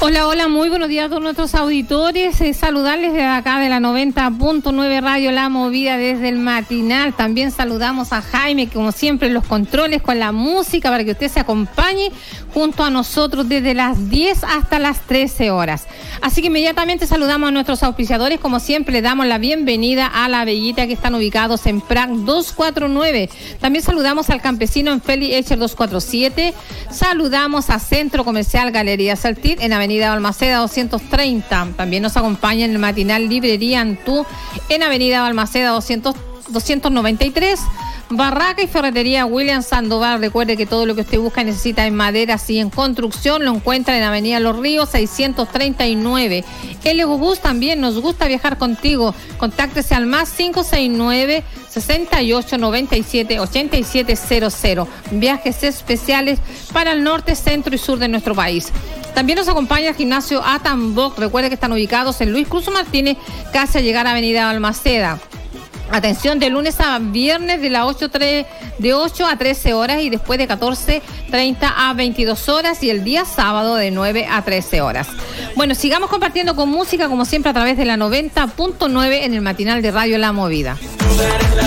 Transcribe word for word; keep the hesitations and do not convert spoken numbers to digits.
Hola, hola, muy buenos días a todos nuestros auditores. Eh, saludarles desde acá de la noventa punto nueve Radio La Movida desde el matinal. También saludamos a Jaime, como siempre, en los controles con la música para que usted se acompañe junto a nosotros desde las diez hasta las trece horas. Así que inmediatamente saludamos a nuestros auspiciadores. Como siempre, le damos la bienvenida a La Bellita, que están ubicados en Prat doscientos cuarenta y nueve. También saludamos al Campesino en Feli Echer doscientos cuarenta y siete. Saludamos a Centro Comercial Galería Saltit en Avenida Balmaceda doscientos treinta. También nos acompaña en el matinal Librería Antú en Avenida Balmaceda doscientos, doscientos noventa y tres. Barraca y Ferretería William Sandoval. Recuerde que todo lo que usted busca y necesita en maderas y en construcción lo encuentra en Avenida Los Ríos seiscientos treinta y nueve. El Egobús también, nos gusta viajar contigo. Contáctese al más cinco seis nueve, sesenta y ocho, noventa y siete, ochenta y siete cero cero. Viajes especiales para el norte, centro y sur de nuestro país. También nos acompaña el gimnasio Atambok. Recuerde que están ubicados en Luis Cruz Martínez, casi a llegar a Avenida Balmaceda. Atención, de lunes a viernes de las ocho, tres, de ocho a trece horas y después de catorce treinta a veintidós horas, y el día sábado de nueve a trece horas. Bueno, sigamos compartiendo con música como siempre a través de la noventa punto nueve en el matinal de Radio La Movida.